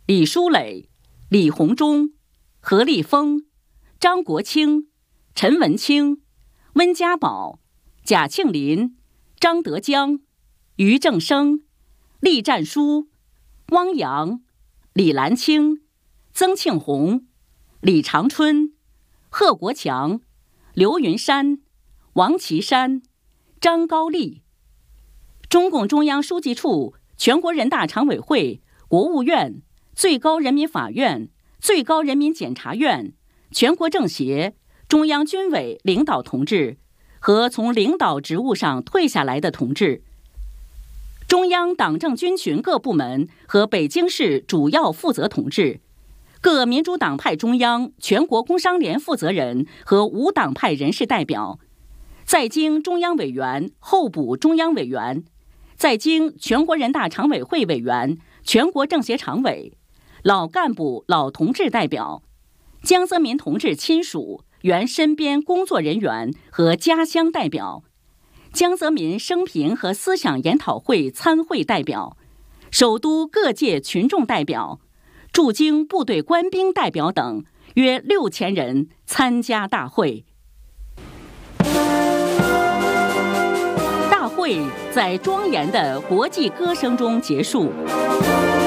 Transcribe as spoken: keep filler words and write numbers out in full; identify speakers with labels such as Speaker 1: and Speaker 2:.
Speaker 1: 李书磊、李鸿忠、何立峰、张国清、陈文清、温家宝、贾庆林、张德江、于正声、栗战书、汪洋、李兰清、曾庆红、李长春、贺国强、刘云山、王岐山、张高丽。中共中央书记处、全国人大常委会、国务院、最高人民法院、最高人民检察院、全国政协、中央军委领导同志和从领导职务上退下来的同志，中央党政军群各部门和北京市主要负责同志，各民主党派中央、全国工商联负责人和无党派人士代表，在京中央委员、候补中央委员，在京全国人大常委会委员、全国政协常委，老干部、老同志代表，江泽民同志亲属、原身边工作人员和家乡代表，江泽民生平和思想研讨会参会代表，首都各界群众代表，驻京部队官兵代表等约六千人参加大会。大会在庄严的国际歌声中结束。